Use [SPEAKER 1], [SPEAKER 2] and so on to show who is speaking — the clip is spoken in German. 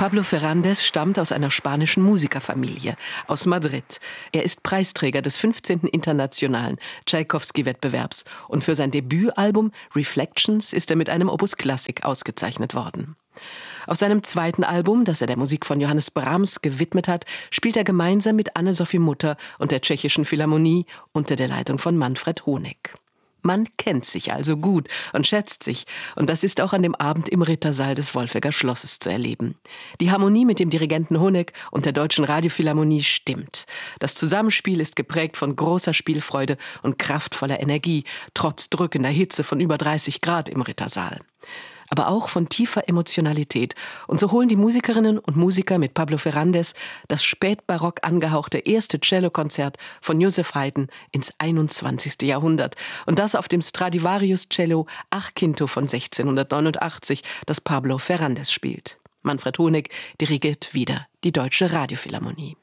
[SPEAKER 1] Pablo Ferrandez stammt aus einer spanischen Musikerfamilie aus Madrid. Er ist Preisträger des 15. Internationalen Tschaikowski-Wettbewerbs und für sein Debütalbum Reflections ist er mit einem Opus Classic ausgezeichnet worden. Auf seinem zweiten Album, das er der Musik von Johannes Brahms gewidmet hat, spielt er gemeinsam mit Anne-Sophie Mutter und der Tschechischen Philharmonie unter der Leitung von Manfred Honeck. Man kennt sich also gut und schätzt sich. Und das ist auch an dem Abend im Rittersaal des Wolfegger Schlosses zu erleben. Die Harmonie mit dem Dirigenten Honeck und der Deutschen Radiophilharmonie stimmt. Das Zusammenspiel ist geprägt von großer Spielfreude und kraftvoller Energie, trotz drückender Hitze von über 30 Grad im Rittersaal. Aber auch von tiefer Emotionalität. Und so holen die Musikerinnen und Musiker mit Pablo Ferrandez das spätbarock angehauchte erste Cellokonzert von Joseph Haydn ins 21. Jahrhundert. Und das auf dem Stradivarius Cello Archinto von 1689, das Pablo Ferrandez spielt. Manfred Honeck dirigiert wieder die Deutsche Radiophilharmonie.